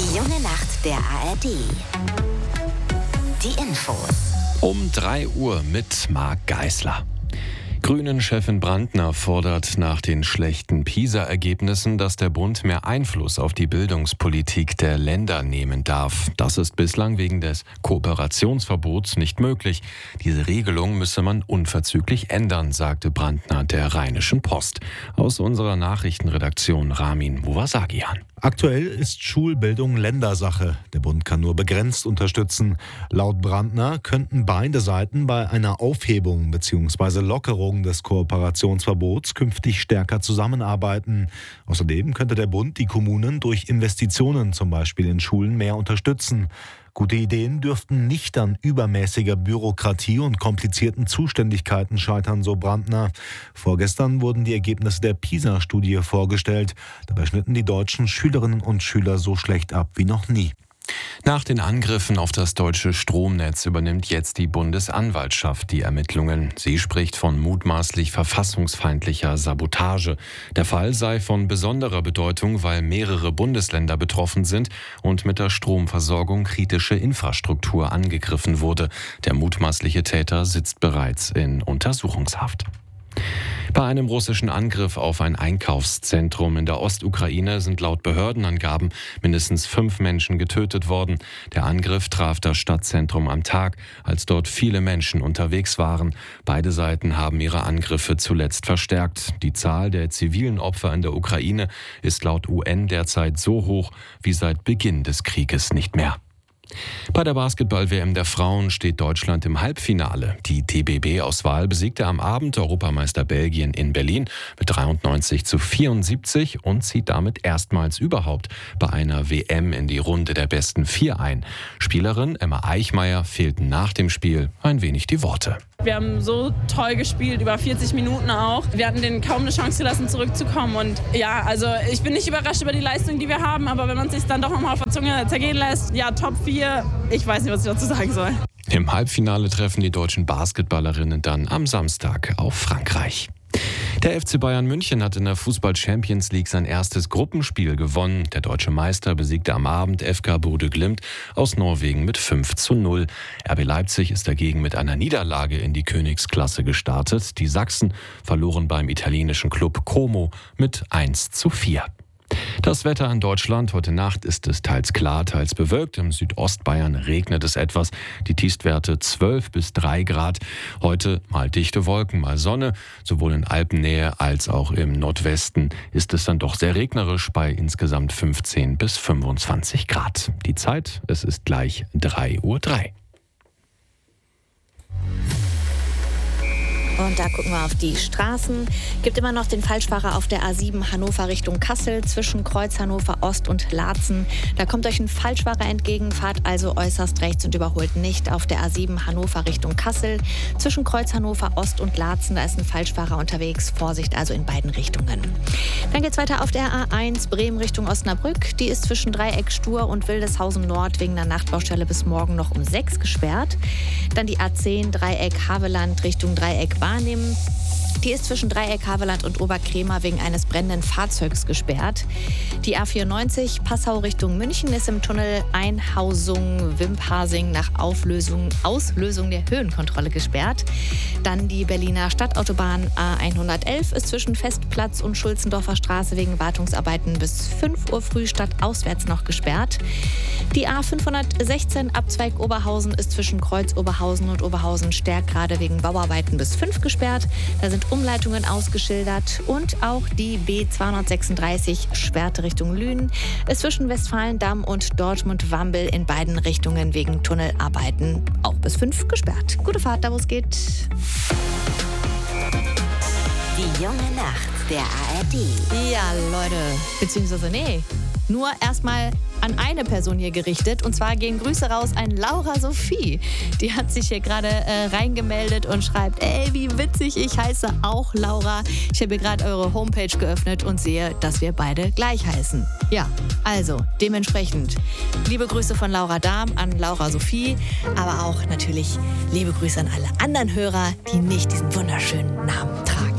Die junge Nacht der ARD. Die Infos. Um 3 Uhr mit Marc Geisler. Grünen-Chefin Brandner fordert nach den schlechten PISA-Ergebnissen, dass der Bund mehr Einfluss auf die Bildungspolitik der Länder nehmen darf. Das ist bislang wegen des Kooperationsverbots nicht möglich. Diese Regelung müsse man unverzüglich ändern, sagte Brandner der Rheinischen Post. Aus unserer Nachrichtenredaktion Ramin Muwasagian. Aktuell ist Schulbildung Ländersache. Der Bund kann nur begrenzt unterstützen. Laut Brandner könnten beide Seiten bei einer Aufhebung bzw. Lockerung des Kooperationsverbots künftig stärker zusammenarbeiten. Außerdem könnte der Bund die Kommunen durch Investitionen zum Beispiel in Schulen mehr unterstützen. Gute Ideen dürften nicht an übermäßiger Bürokratie und komplizierten Zuständigkeiten scheitern, so Brandner. Vorgestern wurden die Ergebnisse der PISA-Studie vorgestellt. Dabei schnitten die deutschen Schülerinnen und Schüler so schlecht ab wie noch nie. Nach den Angriffen auf das deutsche Stromnetz übernimmt jetzt die Bundesanwaltschaft die Ermittlungen. Sie spricht von mutmaßlich verfassungsfeindlicher Sabotage. Der Fall sei von besonderer Bedeutung, weil mehrere Bundesländer betroffen sind und mit der Stromversorgung kritische Infrastruktur angegriffen wurde. Der mutmaßliche Täter sitzt bereits in Untersuchungshaft. Bei einem russischen Angriff auf ein Einkaufszentrum in der Ostukraine sind laut Behördenangaben mindestens 5 Menschen getötet worden. Der Angriff traf das Stadtzentrum am Tag, als dort viele Menschen unterwegs waren. Beide Seiten haben ihre Angriffe zuletzt verstärkt. Die Zahl der zivilen Opfer in der Ukraine ist laut UN derzeit so hoch wie seit Beginn des Krieges nicht mehr. Bei der Basketball-WM der Frauen steht Deutschland im Halbfinale. Die DBB-Auswahl besiegte am Abend Europameister Belgien in Berlin mit 93:74 und zieht damit erstmals überhaupt bei einer WM in die Runde der besten 4 ein. Spielerin Emma Eichmeier fehlten nach dem Spiel ein wenig die Worte. Wir haben so toll gespielt, über 40 Minuten auch. Wir hatten denen kaum eine Chance gelassen, zurückzukommen. Und ja, also ich bin nicht überrascht über die Leistung, die wir haben, aber wenn man es sich dann doch nochmal auf der Zunge zergehen lässt, ja, Top 4, ich weiß nicht, was ich dazu sagen soll. Im Halbfinale treffen die deutschen Basketballerinnen dann am Samstag auf Frankreich. Der FC Bayern München hat in der Fußball-Champions League sein erstes Gruppenspiel gewonnen. Der deutsche Meister besiegte am Abend FK Bodø Glimt aus Norwegen mit 5:0. RB Leipzig ist dagegen mit einer Niederlage in die Königsklasse gestartet. Die Sachsen verloren beim italienischen Club Como mit 1:4. Das Wetter in Deutschland. Heute Nacht ist es teils klar, teils bewölkt. Im Südostbayern regnet es etwas. Die Tiefstwerte 12 bis 3 Grad. Heute mal dichte Wolken, mal Sonne. Sowohl in Alpennähe als auch im Nordwesten ist es dann doch sehr regnerisch bei insgesamt 15 bis 25 Grad. Die Zeit, es ist gleich 3:03 Uhr. Und da gucken wir auf die Straßen. Gibt immer noch den Falschfahrer auf der A7 Hannover Richtung Kassel zwischen Kreuz Hannover Ost und Laatzen. Da kommt euch ein Falschfahrer entgegen, fahrt also äußerst rechts und überholt nicht auf der A7 Hannover Richtung Kassel. Zwischen Kreuz Hannover Ost und Laatzen, da ist ein Falschfahrer unterwegs. Vorsicht also in beiden Richtungen. Dann geht's weiter auf der A1 Bremen Richtung Osnabrück. Die ist zwischen Dreieck Stur und Wildeshausen Nord wegen einer Nachtbaustelle bis morgen noch um 6 gesperrt. Dann die A10 Dreieck Haveland Richtung Dreieck Wahrnehmen. Die ist zwischen Dreieck Haveland und Oberkrämer wegen eines brennenden Fahrzeugs gesperrt. Die A94 Passau Richtung München ist im Tunnel Einhausung-Wimpasing nach Auslösung der Höhenkontrolle gesperrt. Dann die Berliner Stadtautobahn A111 ist zwischen Festplatz und Schulzendorfer Straße wegen Wartungsarbeiten bis 5 Uhr früh stadtauswärts noch gesperrt. Die A516 Abzweig Oberhausen ist zwischen Kreuz Oberhausen und Oberhausen Stärkrade wegen Bauarbeiten bis 5 gesperrt. Da sind Umleitungen ausgeschildert und auch die B236 Schwerte Richtung Lünen ist zwischen Westfalendamm und Dortmund-Wambel in beiden Richtungen wegen Tunnelarbeiten auch bis 5 gesperrt. Gute Fahrt, da wo es geht. Die junge Nacht der ARD. Ja, Leute, beziehungsweise nee, nur erstmal an eine Person hier gerichtet. Und zwar gehen Grüße raus an Laura Sophie. Die hat sich hier gerade reingemeldet und schreibt, ey, wie witzig, ich heiße auch Laura. Ich habe hier gerade eure Homepage geöffnet und sehe, dass wir beide gleich heißen. Ja, also dementsprechend liebe Grüße von Laura Dahm an Laura Sophie, aber auch natürlich liebe Grüße an alle anderen Hörer, die nicht diesen wunderschönen Namen tragen.